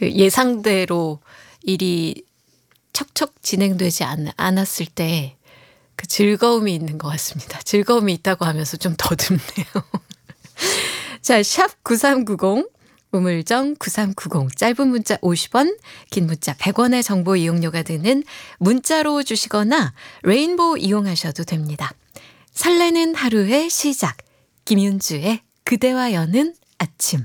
그 예상대로 일이 척척 진행되지 않았을 때 그 즐거움이 있는 것 같습니다. 즐거움이 있다고 하면서 좀 더듬네요. 자, 샵 9390 우물정 9390 짧은 문자 50원, 긴 문자 100원의 정보 이용료가 드는 문자로 주시거나 레인보우 이용하셔도 됩니다. 설레는 하루의 시작, 김윤주의 그대와 여는 아침.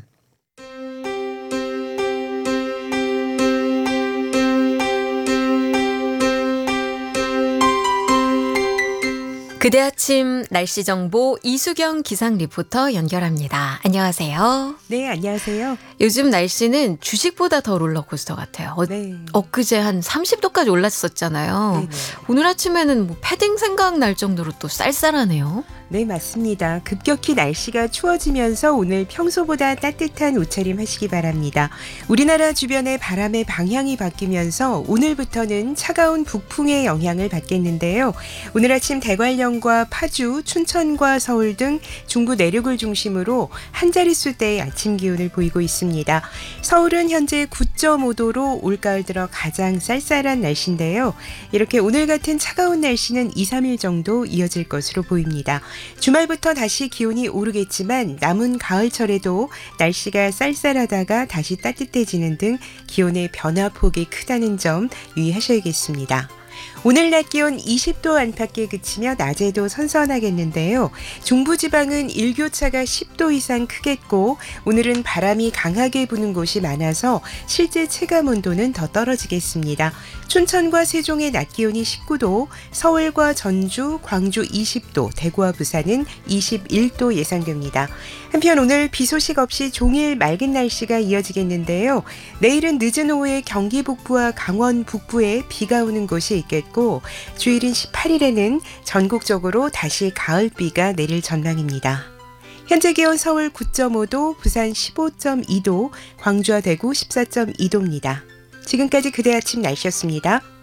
그대 아침 날씨 정보 이수경 기상 리포터 연결합니다. 안녕하세요. 네, 안녕하세요. 요즘 날씨는 주식보다 더 롤러코스터 같아요. 네. 엊그제 한 30도까지 올랐었잖아요. 네네. 오늘 아침에는 뭐 패딩 생각 날 정도로 또 쌀쌀하네요. 네, 맞습니다. 급격히 날씨가 추워지면서 오늘 평소보다 따뜻한 옷차림 하시기 바랍니다. 우리나라 주변의 바람의 방향이 바뀌면서 오늘부터는 차가운 북풍의 영향을 받겠는데요. 오늘 아침 대관령과 파주, 춘천과 서울 등 중부 내륙을 중심으로 한 자릿수대의 아침 기온을 보이고 있습니다. 서울은 현재 9.5도로 올가을 들어 가장 쌀쌀한 날씨인데요. 이렇게 오늘 같은 차가운 날씨는 2, 3일 정도 이어질 것으로 보입니다. 주말부터 다시 기온이 오르겠지만 남은 가을철에도 날씨가 쌀쌀하다가 다시 따뜻해지는 등 기온의 변화폭이 크다는 점 유의하셔야겠습니다. 오늘 낮 기온 20도 안팎에 그치며 낮에도 선선하겠는데요. 중부지방은 일교차가 10도 이상 크겠고 오늘은 바람이 강하게 부는 곳이 많아서 실제 체감온도는 더 떨어지겠습니다. 춘천과 세종의 낮 기온이 19도, 서울과 전주, 광주 20도, 대구와 부산은 21도 예상됩니다. 한편 오늘 비 소식 없이 종일 맑은 날씨가 이어지겠는데요. 내일은 늦은 오후에 경기 북부와 강원 북부에 비가 오는 곳이 있겠고 주일인 18일에는 전국적으로 다시 가을비가 내릴 전망입니다. 현재 기온 서울 9.5도, 부산 15.2도, 광주와 대구 14.2도입니다. 지금까지 그대 아침 날씨였습니다.